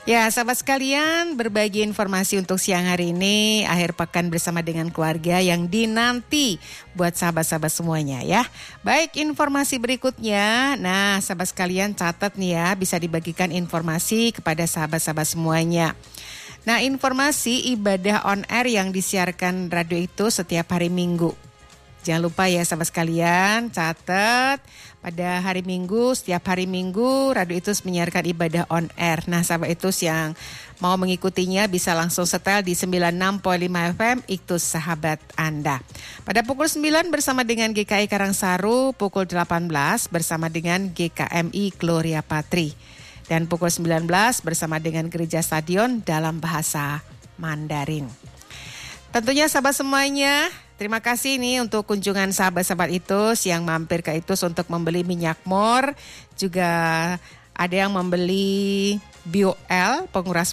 Ya, sahabat sekalian, berbagi informasi untuk siang hari ini, akhir pekan bersama dengan keluarga yang dinanti buat sahabat-sahabat semuanya ya. Baik, informasi berikutnya. Nah, sahabat sekalian catat nih ya, bisa dibagikan informasi kepada sahabat-sahabat semuanya. Nah, informasi ibadah on air yang disiarkan radio itu setiap hari Minggu. Jangan lupa ya sahabat sekalian, catat pada hari Minggu, setiap hari Minggu Radio Itus menyiarkan ibadah on air. Nah sahabat Itus yang mau mengikutinya bisa langsung setel di 96.5 FM Itus Sahabat Anda. Pada pukul 9 bersama dengan GKI Karangsaru, pukul 18 bersama dengan GKMI Gloria Patri. Dan pukul 19 bersama dengan Gereja Stadion dalam bahasa Mandarin. Tentunya sahabat semuanya, terima kasih nih untuk kunjungan sahabat-sahabat Itus yang mampir ke Itus untuk membeli minyak mor. Juga ada yang membeli BioL, penguras